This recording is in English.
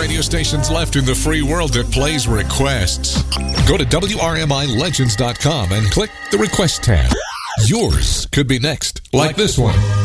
radio stations left in the free world that plays requests. Go to WRMILegends.com and click the Request tab. Yours could be next, like this one.